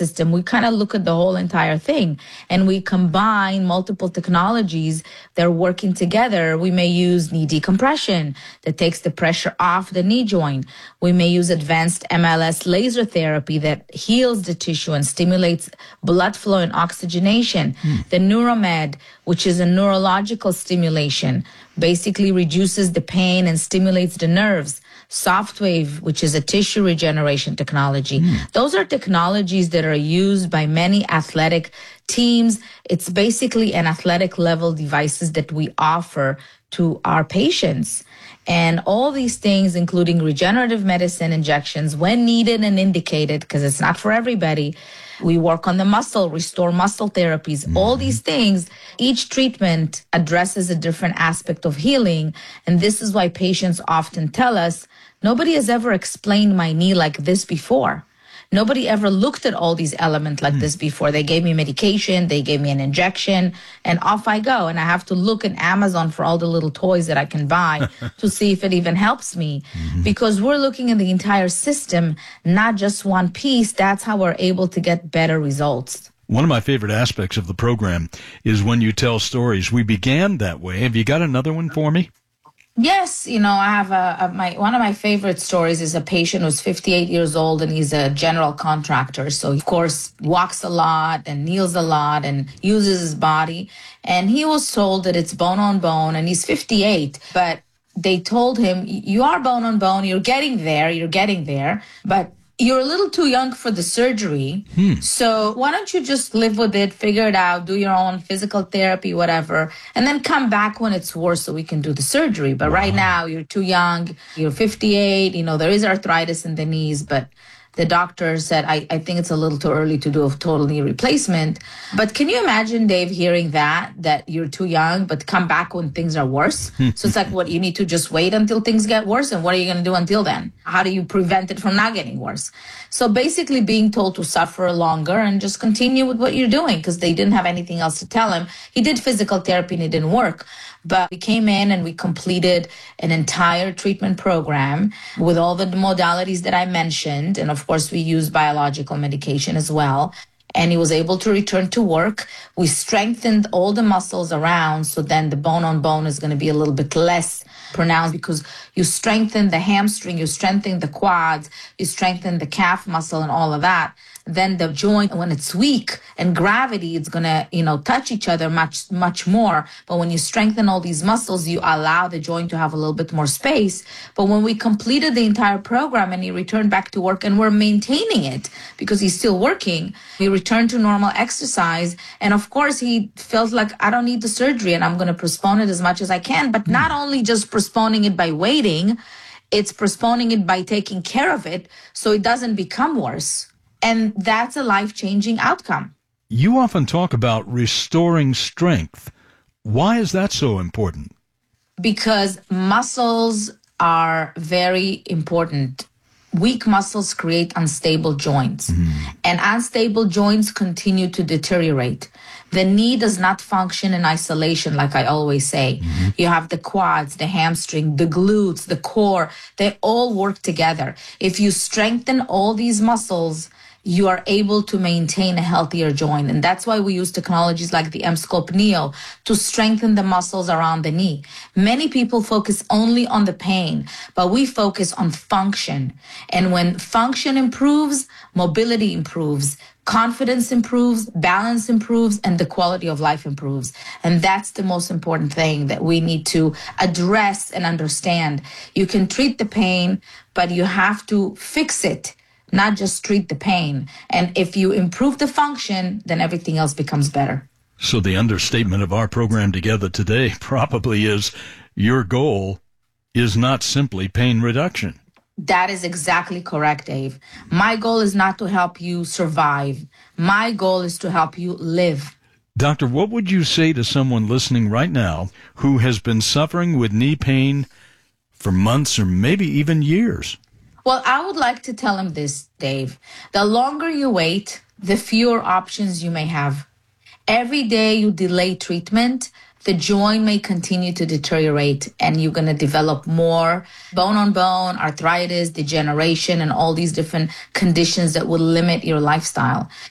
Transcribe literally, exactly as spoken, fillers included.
system, we kind of look at the whole entire thing, and we combine multiple technologies that are working together. We may use knee decompression that takes the pressure off the knee joint. We may use advanced M L S laser therapy that heals the tissue and stimulates blood flow and oxygenation. Mm. The Neuromed, which is a neurological stimulation, basically reduces the pain and stimulates the nerves. Softwave, which is a tissue regeneration technology. Mm. Those are technologies that are used by many athletic teams. It's basically an athletic level devices that we offer to our patients. And all these things, including regenerative medicine injections, when needed and indicated, because it's not for everybody. We work on the muscle, restore muscle therapies, mm-hmm. all these things. Each treatment addresses a different aspect of healing. And this is why patients often tell us, nobody has ever explained my knee like this before. Nobody ever looked at all these elements like mm. this before. They gave me medication, they gave me an injection, and off I go. And I have to look in Amazon for all the little toys that I can buy to see if it even helps me. Mm-hmm. Because we're looking at the entire system, not just one piece. That's how we're able to get better results. One of my favorite aspects of the program is when you tell stories. We began that way. Have you got another one for me? Yes, you know, I have a, a my one of my favorite stories is a patient who's fifty-eight years old, and he's a general contractor. So, of course, walks a lot and kneels a lot and uses his body. And he was told that it's bone on bone, and he's fifty-eight. But they told him, you are bone on bone, you're getting there, you're getting there. But you're a little too young for the surgery. Hmm. So why don't you just live with it, figure it out, do your own physical therapy, whatever, and then come back when it's worse so we can do the surgery. But wow. right now you're too young, you're fifty-eight, you know, there is arthritis in the knees, but the doctor said, I, I think it's a little too early to do a total knee replacement. But can you imagine, Dave, hearing that, that you're too young, but come back when things are worse? So it's like, what, you need to just wait until things get worse? And what are you going to do until then? How do you prevent it from not getting worse? So basically being told to suffer longer and just continue with what you're doing, because they didn't have anything else to tell him. He did physical therapy and it didn't work. But we came in and we completed an entire treatment program with all the modalities that I mentioned. And of course, we used biological medication as well. And he was able to return to work. We strengthened all the muscles around, so then the bone on bone is going to be a little bit less pronounced, because you strengthen the hamstring, you strengthen the quads, you strengthen the calf muscle and all of that. Then the joint, when it's weak and gravity, it's going to, you know, touch each other much, much more. But when you strengthen all these muscles, you allow the joint to have a little bit more space. But when we completed the entire program and he returned back to work, and we're maintaining it because he's still working, he returned to normal exercise. And of course, he felt like, I don't need the surgery and I'm going to postpone it as much as I can. But not only just postponing it by waiting, it's postponing it by taking care of it so it doesn't become worse. And that's a life-changing outcome. You often talk about restoring strength. Why is that so important? Because muscles are very important. Weak muscles create unstable joints, mm-hmm. and unstable joints continue to deteriorate. The knee does not function in isolation, like I always say. Mm-hmm. You have the quads, the hamstring, the glutes, the core. They all work together. If you strengthen all these muscles, you are able to maintain a healthier joint. And that's why we use technologies like the Emsculpt Neo to strengthen the muscles around the knee. Many people focus only on the pain, but we focus on function. And when function improves, mobility improves, confidence improves, balance improves, and the quality of life improves. And that's the most important thing that we need to address and understand. You can treat the pain, but you have to fix it, not just treat the pain. And if you improve the function, then everything else becomes better. So the understatement of our program together today probably is your goal is not simply pain reduction. That is exactly correct, Dave. My goal is not to help you survive. My goal is to help you live. Doctor, what would you say to someone listening right now who has been suffering with knee pain for months or maybe even years? Well, I would like to tell him this, Dave. The longer you wait, the fewer options you may have. Every day you delay treatment, the joint may continue to deteriorate, and you're going to develop more bone on bone, arthritis, degeneration, and all these different conditions that will limit your lifestyle.